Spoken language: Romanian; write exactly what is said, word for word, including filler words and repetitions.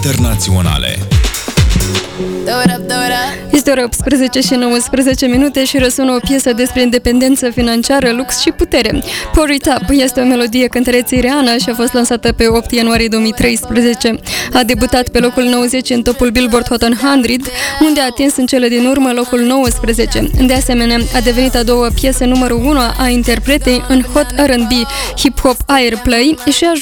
internaționale. Este ora optsprezece și nouăsprezece minute și răsună o piesă despre independență financiară, lux și putere. Pour It Up este o melodie cântăreței Rihanna și a fost lansată pe opt ianuarie două mii treisprezece. A debutat pe locul nouăzeci în topul Billboard Hot one hundred, unde a atins în cele din urmă locul nouăsprezece. De asemenea, a devenit a doua piesă numărul unu a interpretei în Hot R and B Hip Hop Airplay și a